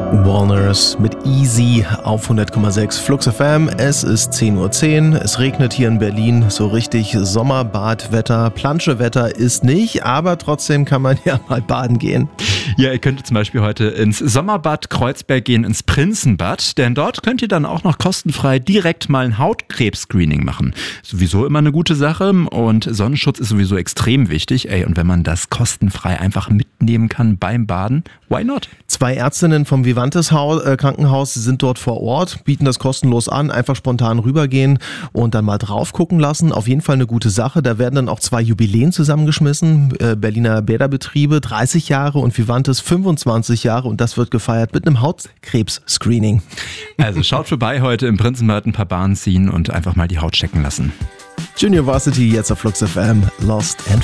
Walners mit Easy auf 100,6 Flux FM. Es ist 10:10 Uhr. Es regnet hier in Berlin. So richtig Sommerbadwetter, Planschewetter ist nicht, aber trotzdem kann man ja mal baden gehen. Ja, ihr könnt zum Beispiel heute ins Sommerbad Kreuzberg gehen, ins Prinzenbad, denn dort könnt ihr dann auch noch kostenfrei direkt mal ein Hautkrebs-Screening machen. Sowieso immer eine gute Sache und Sonnenschutz ist sowieso extrem wichtig. Und wenn man das kostenfrei einfach mitnehmen kann beim Baden, why not? 2 Ärztinnen vom Vivantes Krankenhaus sind dort vor Ort, bieten das kostenlos an, einfach spontan rübergehen und dann mal drauf gucken lassen. Auf jeden Fall eine gute Sache. Da werden dann auch 2 Jubiläen zusammengeschmissen. Berliner Bäderbetriebe 30 Jahre und Vivantes 25 Jahre und das wird gefeiert mit einem Hautkrebs-Screening. Also schaut vorbei heute im Prinzenbad, ein paar Bahnen ziehen und einfach mal die Haut checken lassen. Junior Varsity jetzt auf Flux FM, Lost and